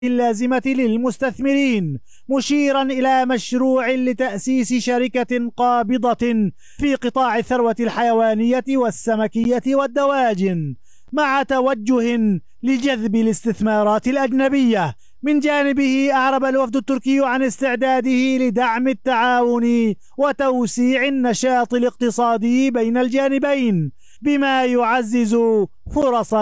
اللازمة للمستثمرين، مشيرا إلى مشروع لتأسيس شركة قابضة في قطاع الثروة الحيوانية والسمكية والدواجن، مع توجه لجذب الاستثمارات الأجنبية. من جانبه أعرب الوفد التركي عن استعداده لدعم التعاون وتوسيع النشاط الاقتصادي بين الجانبين، بما يعزز فرص